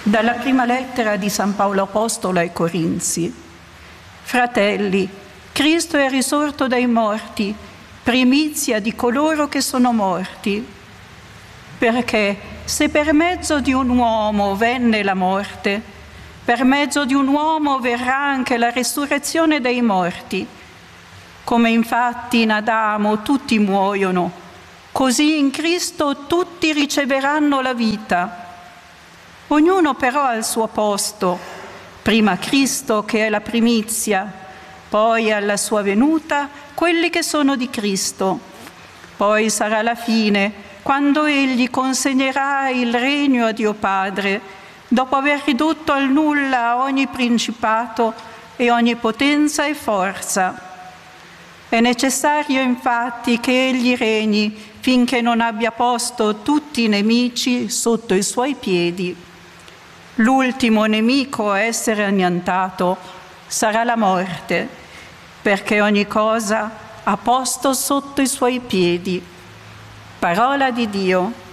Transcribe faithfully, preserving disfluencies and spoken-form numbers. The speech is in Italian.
Dalla prima lettera di San Paolo Apostolo ai Corinzi. Fratelli, Cristo è risorto dai morti, primizia di coloro che sono morti. Perché se per mezzo di un uomo venne la morte, per mezzo di un uomo verrà anche la resurrezione dei morti. Come infatti in Adamo tutti muoiono, così in Cristo tutti riceveranno la vita. Ognuno però al suo posto, prima Cristo che è la primizia, poi alla sua venuta quelli che sono di Cristo. Poi sarà la fine, quando Egli consegnerà il regno a Dio Padre, dopo aver ridotto al nulla ogni principato e ogni potenza e forza. È necessario infatti che Egli regni finché non abbia posto tutti i nemici sotto i suoi piedi. L'ultimo nemico a essere annientato sarà la morte, perché ogni cosa ha posto sotto i suoi piedi. Parola di Dio.